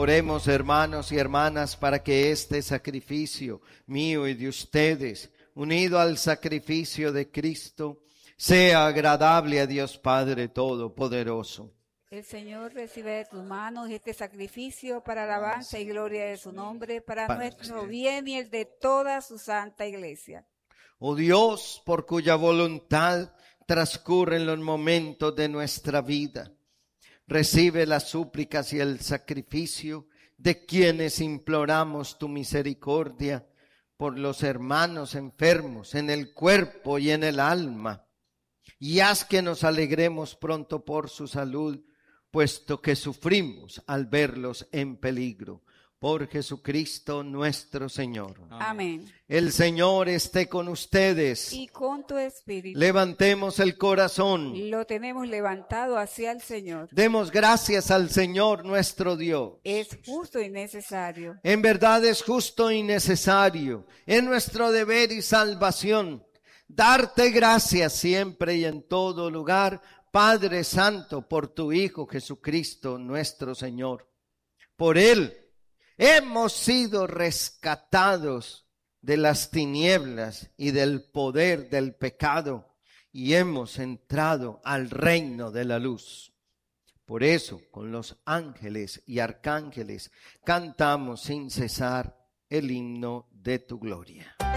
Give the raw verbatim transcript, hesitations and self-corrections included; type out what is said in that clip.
Oremos, hermanos y hermanas, para que este sacrificio mío y de ustedes, unido al sacrificio de Cristo, sea agradable a Dios Padre Todopoderoso. El Señor recibe de tus manos este sacrificio para alabanza y gloria de su nombre, para Para nuestro bien y el de toda su santa iglesia. Oh Dios, por cuya voluntad transcurren los momentos de nuestra vida, recibe las súplicas y el sacrificio de quienes imploramos tu misericordia por los hermanos enfermos en el cuerpo y en el alma, y haz que nos alegremos pronto por su salud, puesto que sufrimos al verlos en peligro. Por Jesucristo nuestro Señor. Amén. El Señor esté con ustedes. Y con tu espíritu. Levantemos el corazón. Lo tenemos levantado hacia el Señor. Demos gracias al Señor nuestro Dios. Es justo y necesario. En verdad es justo y necesario. Es nuestro deber y salvación darte gracias siempre y en todo lugar, Padre Santo, por tu Hijo Jesucristo nuestro Señor. Por Él hemos sido rescatados de las tinieblas y del poder del pecado y hemos entrado al reino de la luz. Por eso, con los ángeles y arcángeles, cantamos sin cesar el himno de tu gloria.